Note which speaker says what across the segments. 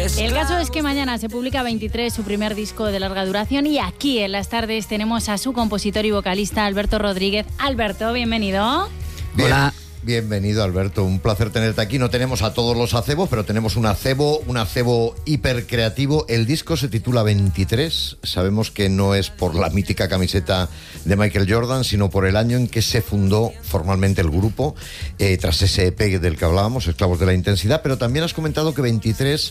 Speaker 1: El caso es que mañana se publica 23, su primer disco de larga duración, y aquí en las tardes tenemos a su compositor y vocalista Alberto Rodríguez. Alberto, bienvenido.
Speaker 2: Bien.
Speaker 3: Hola.
Speaker 2: Bienvenido, Alberto, un placer tenerte aquí. No tenemos a todos los acebos, pero tenemos un acebo hipercreativo. El disco se titula 23. Sabemos que no es por la mítica camiseta de Michael Jordan, sino por el año en que se fundó formalmente el grupo, tras ese EP del que hablábamos, Esclavos de la Intensidad. Pero también has comentado que 23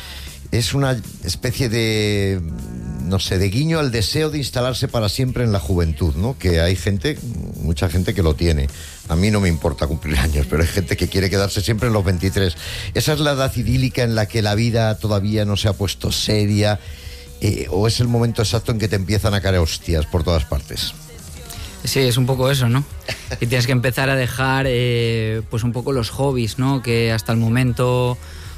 Speaker 2: es una especie de, no sé, de guiño al deseo de instalarse para siempre en la juventud, ¿no? Que hay gente, mucha gente que lo tiene. A mí no me importa cumplir años, pero hay gente que quiere quedarse siempre en los 23. Esa es la edad idílica en la que la vida todavía no se ha puesto seria, o es el momento exacto en que te empiezan a caer hostias por todas partes.
Speaker 3: Sí, es un poco eso, ¿no? Y tienes que empezar a dejar pues un poco los hobbies, ¿no? Que hasta el momento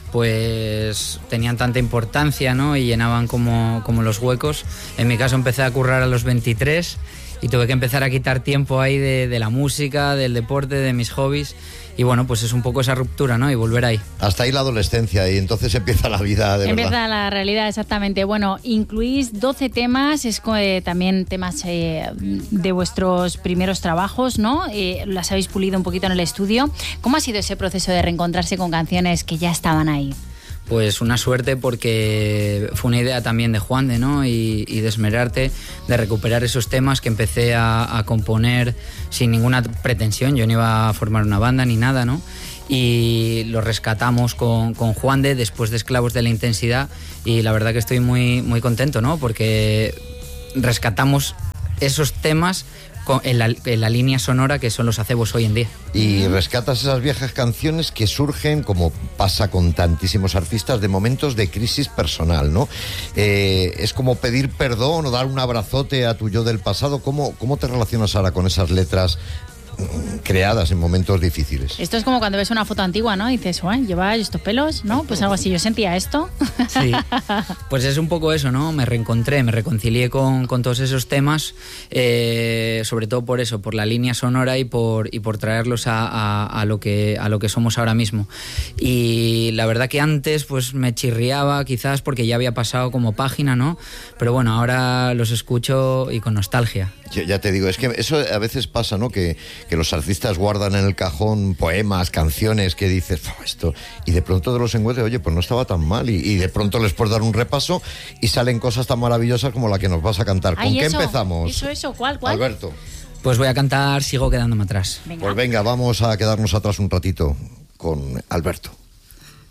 Speaker 3: pues tenían tanta importancia, ¿no? Y llenaban como los huecos. En mi caso empecé a currar a los 23 y tuve que empezar a quitar tiempo ahí de la música, del deporte, de mis hobbies. Y bueno, pues es un poco esa ruptura, ¿no? Y volver ahí.
Speaker 2: Hasta ahí la adolescencia y entonces empieza la vida de
Speaker 1: Empieza
Speaker 2: verdad.
Speaker 1: la realidad, exactamente. Bueno, incluís 12 temas, es también temas de vuestros primeros trabajos, ¿no? Las habéis pulido un poquito en el estudio. ¿Cómo ha sido ese proceso de reencontrarse con canciones que ya estaban ahí?
Speaker 3: Pues una suerte, porque fue una idea también de Juande, ¿no? Y de Esmerarte, de recuperar esos temas que empecé a componer sin ninguna pretensión. Yo no iba a formar una banda ni nada, ¿no? Y lo rescatamos con Juande después de Esclavos de la Intensidad, y la verdad que estoy muy, muy contento, ¿no? Porque rescatamos esos temas en la línea sonora que son los acebos hoy en día.
Speaker 2: Y rescatas esas viejas canciones que surgen, como pasa con tantísimos artistas, de momentos de crisis personal, ¿no? Es como pedir perdón o dar un abrazote a tu yo del pasado. ¿Cómo te relacionas ahora con esas letras creadas en momentos difíciles?
Speaker 1: Esto es como cuando ves una foto antigua, ¿no? Y dices, ¿lleva estos pelos? ¿No? Pues algo así, yo sentía esto.
Speaker 3: Sí, pues es un poco eso, ¿no? Me reconcilié con todos esos temas, sobre todo por eso, por la línea sonora y por traerlos a lo que somos ahora mismo. Y la verdad que antes pues me chirriaba quizás porque ya había pasado como página, ¿no? Pero bueno, ahora los escucho y con nostalgia.
Speaker 2: Ya te digo, es que eso a veces pasa, ¿no? Que los artistas guardan en el cajón poemas, canciones que dices, esto, y de pronto te los encuentras, oye, pues no estaba tan mal, y de pronto les puedes dar un repaso y salen cosas tan maravillosas como la que nos vas a cantar. ¿Con qué empezamos?
Speaker 1: Eso, ¿cuál?
Speaker 2: Alberto.
Speaker 3: Pues voy a cantar Sigo quedándome atrás.
Speaker 2: Pues venga, vamos a quedarnos atrás un ratito con Alberto.